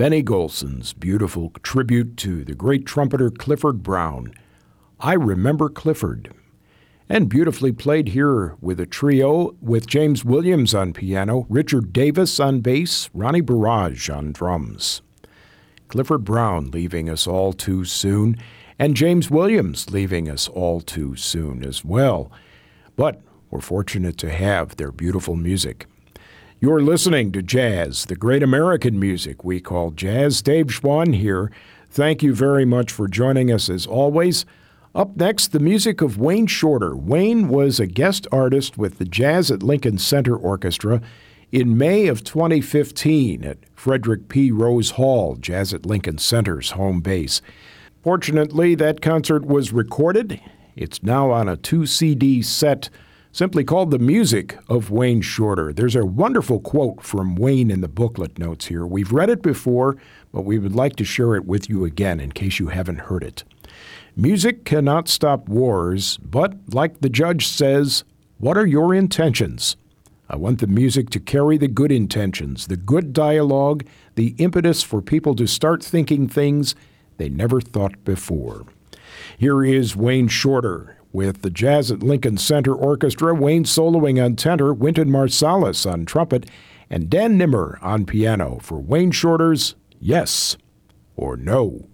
Benny Golson's beautiful tribute to the great trumpeter Clifford Brown, I Remember Clifford. And beautifully played here with a trio with James Williams on piano, Richard Davis on bass, Ronnie Barrage on drums. Clifford Brown leaving us all too soon, and James Williams leaving us all too soon as well. But we're fortunate to have their beautiful music. You're listening to Jazz, the great American music we call jazz. Dave Schwann here. Thank you very much for joining us as always. Up next, the music of Wayne Shorter. Wayne was a guest artist with the Jazz at Lincoln Center Orchestra in May of 2015 at Frederick P. Rose Hall, Jazz at Lincoln Center's home base. Fortunately, that concert was recorded. It's now on a 2-CD set simply called The Music of Wayne Shorter. There's a wonderful quote from Wayne in the booklet notes here. We've read it before, but we would like to share it with you again in case you haven't heard it. Music cannot stop wars, but like the judge says, what are your intentions? I want the music to carry the good intentions, the good dialogue, the impetus for people to start thinking things they never thought before. Here is Wayne Shorter with the Jazz at Lincoln Center Orchestra, Wayne soloing on tenor, Wynton Marsalis on trumpet, and Dan Nimmer on piano for Wayne Shorter's Yes or No.